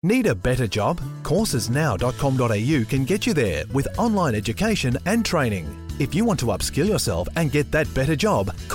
Need a better job? Coursesnow.com.au can get you there with online education and training. If you want to upskill yourself and get that better job,